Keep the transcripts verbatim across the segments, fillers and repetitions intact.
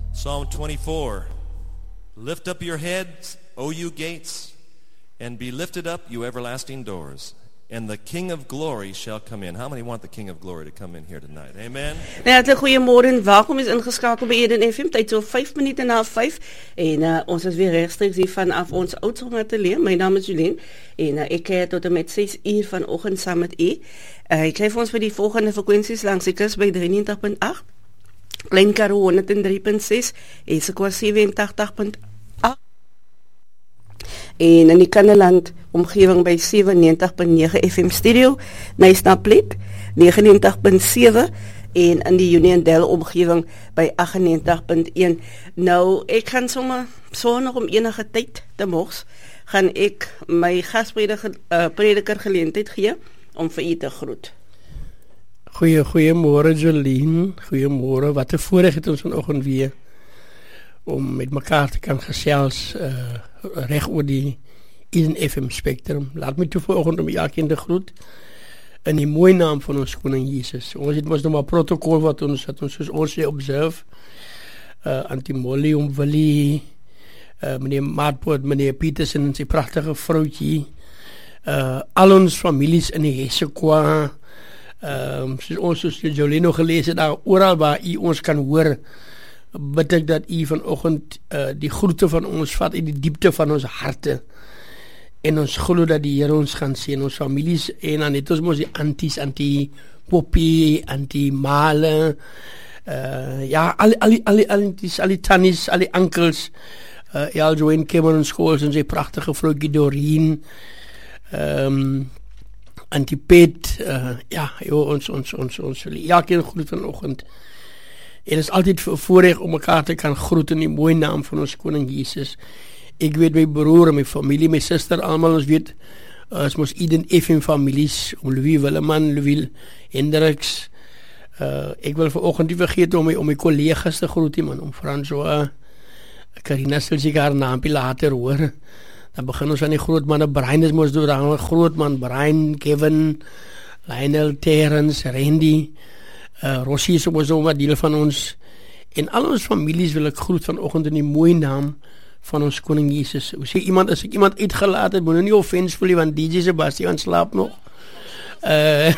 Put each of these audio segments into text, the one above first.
Psalm twenty-four. Lift up your heads, O you gates, and be lifted up, you everlasting doors, and the King of glory shall come in. How many want the King of glory to come in here tonight? Amen. Nou, hartlik goeiemôre en welkom is ingeskakel by Eden F M. Tyd so vyf minute na vyf en uh, ons is weer regstreeks hier vanaf ons Oudtshoorn ateljee. My naam is Julien en uh, ek het tot en met ses uur vanoggend saam met u. Uh, ek kry vir ons vir die volgende frekwensies langs die kus by drie negentig punt agt, Klein Karoo honderd drie punt ses, Esekwa ses agt punt agt en in die Kanneland omgewing by sewe negentig punt nege F M stereo, Nysnaplet nege negentig punt sewe en in die Uniondale omgewing by agt negentig punt een. Nou, ek gaan sommer so nog om enige tyd te mogs, gaan ek my gasprediker uh, prediker geleentheid gee om vir u te groet. Goeie, goeiemôre Jolien, goeiemôre, wat 'n voorreg het ons vanoggend weer om met mekaar te kan gesels uh, reg oor die Eden F M spectrum. Laat my toe vanoggend om elkeen te groet in die mooi naam van ons koning Jesus. Ons het mos nog maar protokol wat ons wat ons soos ons sê observe. Uh, Antimoli om Willie, uh, meneer Maatpoort, meneer Petersen en sy pragtige vroutjie, uh, al ons families in die Esekwa, um, soos ons soos Jolien nog gelees het, daar oral waar u ons kan hoor, bid ek dat u vanoggend uh, die groete van ons vat in die diepte van ons harte. En ons glo dat die Here ons gaan sien, ons families, en dan het ons mos die anties, anti-poppie, anti-male, uh, ja, al, al, al, al, al die tannies, al die onkels, uh, ja, Joanne Cameron Scholes en sy prachtige vrouwtjie Doreen, um, anti-pet, uh, ja, jo, ons, ons, ons, ons, ja, keer groet vanoggend. En het is altyd voorrecht om mekaar te kan groet in die mooie naam van ons koning Jesus. Ek weet my broer en my familie, my sister, allemaal ons weet, uh, ons moes Eden F M families, om Louis Willeman, Louis Hendricks, uh, ek wil vanoggend nie vergeet om my, om my collega's te groet, man, om François, Carina sal sy haar naampie later hoor, dan begin ons aan die groot manne, Brian is moes door, dan groot man, Brian, Kevin, Lionel, Terrence, Randy, uh, Rossie is ons nog wat deel van ons, en al ons families wil ek groet vanoggend in die mooie naam van ons koning Jesus. Hoe sê iemand, as ek iemand uitgelaat het, moet nou nie offense voel, want D J Sebastian slaap nog. Uh,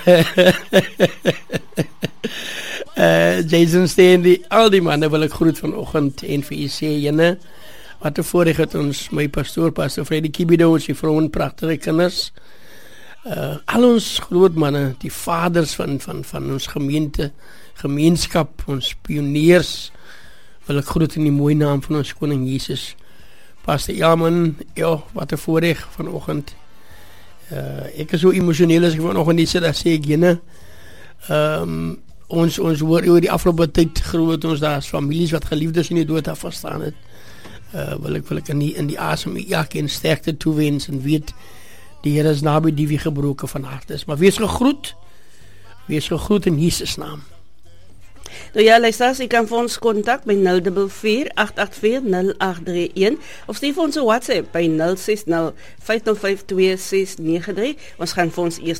uh, Jason Stanley, al die manne wil ek groet vanoggend en vir u sê, jene, wat te voorrecht het ons, my pastoor, pastor Freddy Kibido, ons die vrouwen, prachtige kinders, uh, al ons groot manne, die vaders van, van, van ons gemeente, gemeenskap, ons pioniers, wil ek groet in die mooie naam van ons koning Jesus. Pastor Jaman, ja, wat 'n voorreg vanoggend. Uh, ek is so emosioneel as ek vanoggend nie sit, dan sê ek jene, um, ons, ons hoor oor die afgelope tyd groot ons daar as families wat geliefdes in die dood afgestaan het. Uh, wil ek, wil ek in die, in die asem elkeen sterkte toewens en weet, die Here is naby die wie gebroken van hart is. Maar wees gegroet, wees gegroet in Jesus naam. Nou ja, luisteraars, jy kan vir ons kontak by nul vier vier agt agt vier nul agt drie een of stuur vir ons 'n WhatsApp by nul ses nul vyf nul vyf twee ses nege drie. Ons gaan vir ons eerste